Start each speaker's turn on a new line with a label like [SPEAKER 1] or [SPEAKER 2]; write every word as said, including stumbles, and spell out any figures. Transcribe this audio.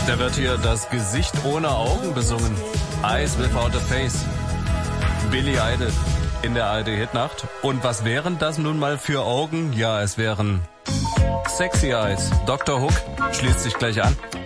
[SPEAKER 1] Da wird hier das Gesicht ohne Augen besungen. Eyes Without a Face. Billy Idol in der A R D-Hitnacht. Und was wären das nun mal für Augen? Ja, es wären Sexy Eyes. Doktor Hook schließt sich gleich an.